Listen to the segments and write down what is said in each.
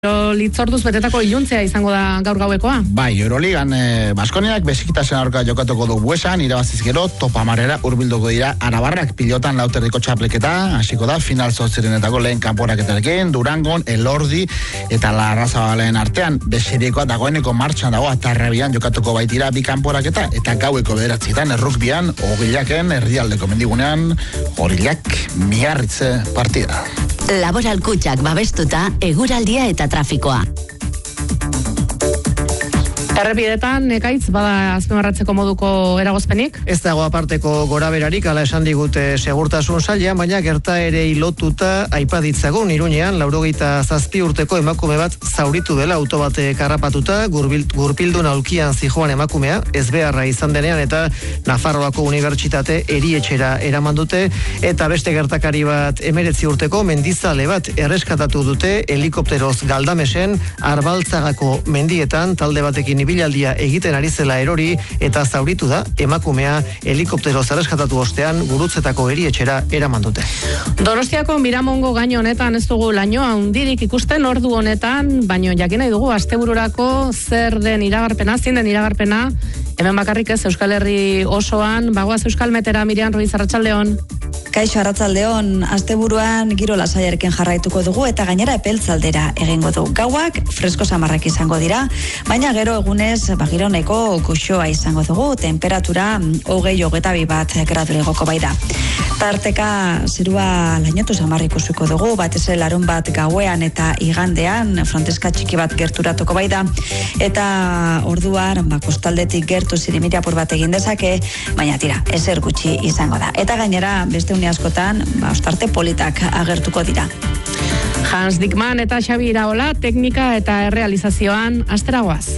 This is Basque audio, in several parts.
Litzorduz betetako iluntzea izango da gaur gauekoa. Bai, Euroligan Baskoniak Besiktasen aurka jokatuko du Buesan, irabaziz gero topamarrera hurbilduko dira arabarrak pilotan lauterriko txapleketa, hasiko da final zortzirenetako lehen kanporaketarekin, Durangon, Elordi eta Larrazabalen artean beseriekoa dagoeneko martxan dago Atarrabian jokatuko baitira bi kanporaketa eta gaueko 9:00 errukbian Ogilaken herrialdeko mendigunean Orilak Miarritze partida. Laboral Kutxak babestuta eguraldia eta trafikoa. Errepidetan, Ekaitz, bada azpimarratzeko moduko eragozpenik? Ez dago aparteko goraberarik, ala esan digute segurtasun sailean, baina gertaerei lotuta aipaditzagun Iruñean, 87 urteko emakume bat zauritu dela auto batek harrapatuta, gurpildun aulkian zijoan emakumea, ezbeharra izan denean eta Nafarroako Unibertsitate erietxera eraman dute, eta beste gertakari bat 19 urteko mendizale bat erreskatatu dute helikopteroz Galdamesen, Arbaltzagako mendietan talde batekin ibilaldia egiten ari zela erori eta zauritu da emakumea helikopteroz erreskatatu ostean Gurutzetako erietxera eraman dute. Donostiako Miramongo gaino honetan ez dugu lainoa handirik ikusten ordu honetan, baino jakin nahi dugu astebururako zer den iragarpena, zein den iragarpena, hemen bakarrik ez Euskal Herri osoan, bagoaz Euskal Metera, Miriam Ruiz, arratsaldeon. Kaixo, arratsaldeon, asteburuan giro lasaiarekin jarraituko dugu eta gainera epeltzaldera egingo du. Gauak fresko samarrak izango dira, baina gero egunez giro nahiko goxoa izango dugu, temperatura 20-22 gradu igoko bai da. Tarteka zerua lainotu samar ikusiko dugu, batez ere larun bat gauean eta igandean fronteska txiki bat gerturatuko bai da, eta orduan kostaldetik gertu zirimiriapur bat egin dezake, baina tira, ezer gutxi izango da. Eta gainera beste une askotan ostarte politak agertuko dira. Hans Dickman eta Xabi Iraola teknika eta errealizazioan asteragoaz.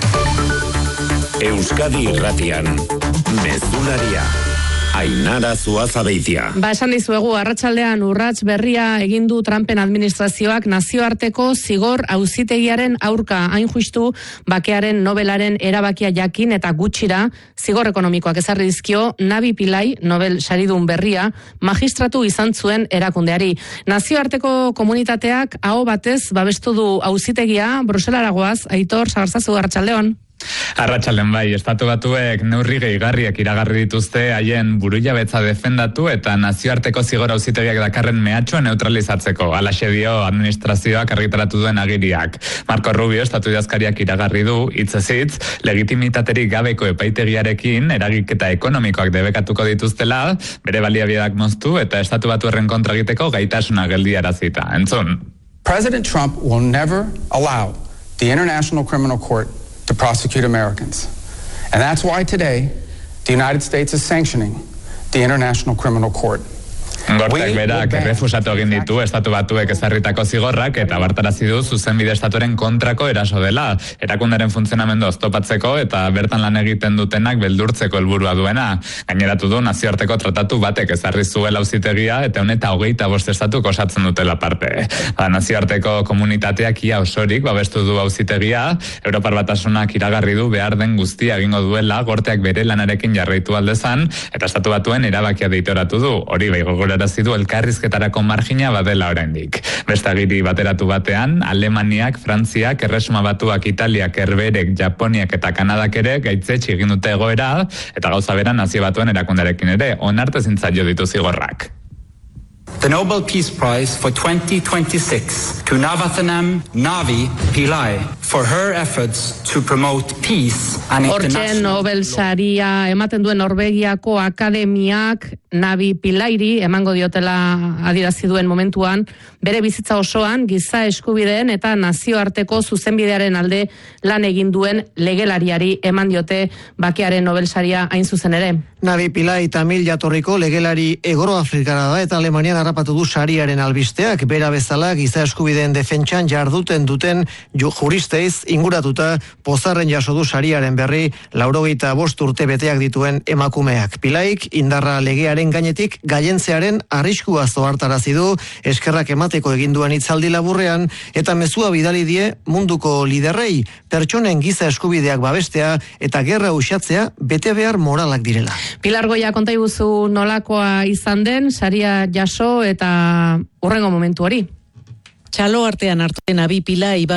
Euskadi Irratian, Mezularia, Ainara Zuazabeitia. Esan dizuegu, arratsaldean urrats berria egin du Trumpen administrazioak nazioarteko zigor auzitegiaren aurka, hain justu bakearen Nobelaren erabakia jakin eta gutxira zigor ekonomikoak ezarri dizkio Navi Pillay, Nobel saridun berria, magistratu izan zuen erakundeari. Nazioarteko komunitateak aho batez babestu du auzitegia, Bruselara goaz, Aitor Sagarzazu, arratsaldeon. Arratsalden bai, estatu batuek neurri gehigarriak iragarri dituzte haien burujabetza defendatu eta nazioarteko zigor auzitegiak dakarren mehatxua neutralizatzeko. Halaxe dio administrazioak argitaratu duen agiriak. Marco Rubio, estatu idazkariak iragarri du, hitzez hitz, legitimitaterik gabeko epaitegiarekin eragiketa ekonomikoak debekatuko dituztela, bere baliabideak moztu eta estatu batuerren kontra egiteko gaitasuna geldiarazita. Entzun. President Trump will never allow the International Criminal Court to prosecute Americans. And that's why today the United States is sanctioning the International Criminal Court. Gortek berak errefusatu egin ditu estatu batuek ezarritako zigorrak eta bartarazi du zuzenbide estatuaren kontrako eraso dela, erakundaren funtzionamendu oztopatzeko eta bertan lan egiten dutenak beldurtzeko helburua duena. Gaineratu du nazioarteko tratatu batek ezarri zuela auzitegia eta honeta 25 estatuk osatzen dutela parte. Nazioarteko komunitateak ia osorik babestu du auzitegia, Europar Batasunak iragarri du behar den guztia egingo duela gorteak bere lanarekin jarraitu aldezan eta estatu batuen erabakia deitoratu du, hori bai gogorarazi du elkarrizketarako margina badela oraindik. Beste agiri bateratu batean, Alemaniak, Frantziak, Erresuma Batuak, Italiak, Herberek, Japoniak eta Kanadak ere gaitzetsi egin dute egoera eta gauza bera nazio batuen erakundearekin ere onartezin zaio ditu zigorrak. The Nobel Peace Prize for 2026 to Navathanam Navi Pillay for her efforts to promote peace and international... Hortxe Nobel saria ematen duen Norvegiako akademiak Navi Pillayri emango diotela adierazi duen momentuan, bere bizitza osoan giza eskubideen eta nazioarteko zuzenbidearen alde lan egin duen legelariari eman diote bakearen Nobel saria hain zuzen ere. Navi Pillay Tamil jatorriko legelari Hego-Afrikara da eta Alemanian harrapatu du sariaren albisteak, bera bezala giza eskubideen defentsan jarduten duten juristeiz inguratuta pozarren jaso du sariaren berri 85 urte beteak dituen emakumeak. Pillayk indarra legearen gainetik gailentzearen arriskua zohartarazi du eskerrak emateko egin duen hitzaldi laburrean eta mezua bidali die munduko liderrei, pertsonen giza eskubideak babestea eta gerra uxatzea bete behar moralak direla. Pilar Goia, konta iguzu nolakoa izan den, saria jaso eta hurrengo momentu hori. Txalo artean hartu den Abi Pila